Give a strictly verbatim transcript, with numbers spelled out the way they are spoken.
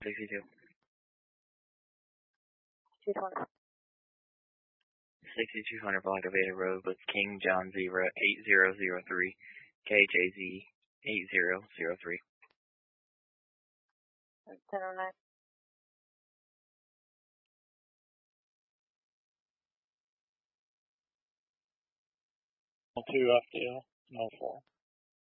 sixty-two. two twenty. sixty-two hundred Block of Ada Road with King John Zebra eight zero zero three, K H A Z eight zero zero three. ten oh nine. two F D L, no four.